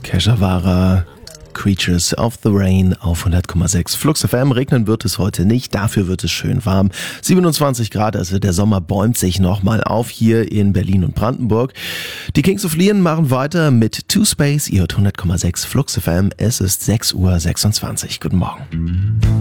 Keshavara, Creatures of the Rain auf 100,6 Flux FM. Regnen wird es heute nicht, dafür wird es schön warm. 27 Grad, also der Sommer bäumt sich nochmal auf hier in Berlin und Brandenburg. Die Kings of Leon machen weiter mit Two Space, ihr hört 100,6 Flux FM. Es ist 6:26 Uhr. Guten Morgen.